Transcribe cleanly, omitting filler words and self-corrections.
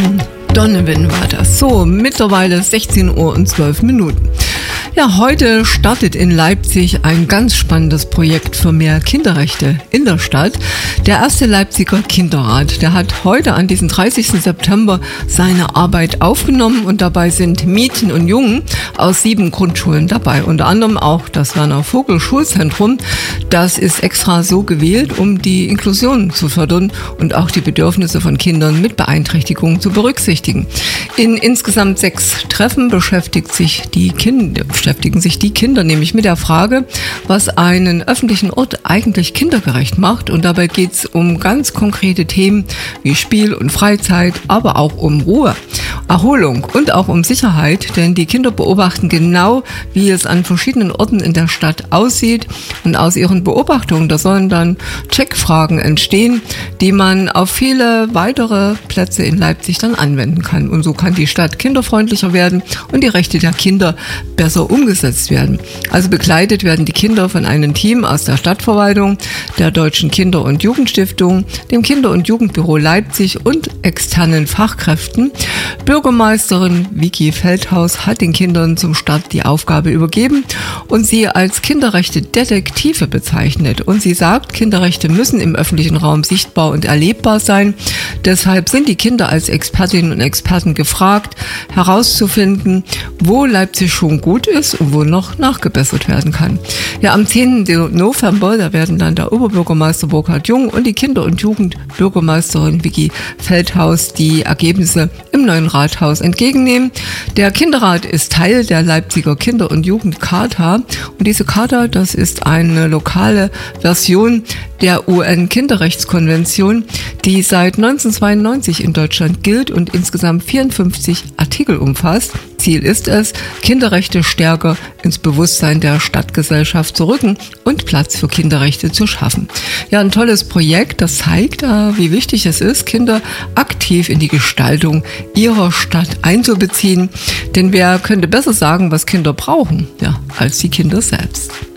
Donovan war das. So, mittlerweile 16 Uhr und 12 Minuten. Ja, heute startet in Leipzig ein ganz spannendes Projekt für mehr Kinderrechte in der Stadt. Der erste Leipziger Kinderrat, der hat heute an diesem 30. September seine Arbeit aufgenommen und dabei sind Mädchen und Jungen aus 7 Grundschulen dabei. Unter anderem auch das Werner Vogel Schulzentrum. Das ist extra so gewählt, um die Inklusion zu fördern und auch die Bedürfnisse von Kindern mit Beeinträchtigungen zu berücksichtigen. In insgesamt 6 Treffen beschäftigen sich die Kinder nämlich mit der Frage, was einen öffentlichen Ort eigentlich kindergerecht macht. Und dabei geht es um ganz konkrete Themen wie Spiel und Freizeit, aber auch um Ruhe, Erholung und auch um Sicherheit. Denn die Kinder beobachten genau, wie es an verschiedenen Orten in der Stadt aussieht. Und aus ihren Beobachtungen, da sollen dann Checkfragen entstehen, die man auf viele weitere Plätze in Leipzig dann anwenden kann. Und so kann die Stadt kinderfreundlicher werden und die Rechte der Kinder besser umgesetzt werden. Also begleitet werden die Kinder von einem Team aus der Stadtverwaltung, der Deutschen Kinder- und Jugendstiftung, dem Kinder- und Jugendbüro Leipzig und externen Fachkräften. Bürgermeisterin Vicky Feldhaus hat den Kindern zum Start die Aufgabe übergeben und sie als Kinderrechte-Detektive bezeichnet. Und sie sagt, Kinderrechte müssen im öffentlichen Raum sichtbar und erlebbar sein. Deshalb sind die Kinder als Expertinnen und Experten gefragt, herauszufinden, wo Leipzig schon gut ist und wo noch nachgebessert werden kann. Ja, am 10. November, da werden dann der Oberbürgermeister Burkhard Jung und die Kinder- und Jugendbürgermeisterin Vicky Feldhaus die Ergebnisse im neuen Rathaus entgegennehmen. Der Kinderrat ist Teil der Leipziger Kinder- und Jugendcharta und diese Charta, das ist eine lokale Version der UN-Kinderrechtskonvention, die seit 1992 in Deutschland gilt und insgesamt 54 Artikel umfasst. Ziel ist es, Kinderrechte stärker ins Bewusstsein der Stadtgesellschaft zu rücken und Platz für Kinderrechte zu schaffen. Ja, ein tolles Projekt, das zeigt, wie wichtig es ist, Kinder aktiv in die Gestaltung ihrer Stadt einzubeziehen. Denn wer könnte besser sagen, was Kinder brauchen, ja, als die Kinder selbst.